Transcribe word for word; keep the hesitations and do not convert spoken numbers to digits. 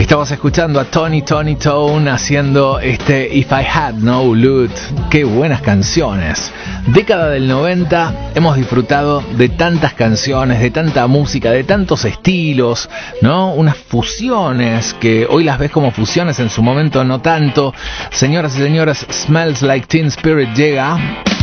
Estamos escuchando a Tony Tony Tone haciendo este If I Had No Loot. Qué buenas canciones. Década del noventa, hemos disfrutado de tantas canciones, de tanta música, de tantos estilos, ¿no? Unas fusiones que hoy las ves como fusiones, en su momento no tanto. Señoras y señores, Smells Like Teen Spirit llega.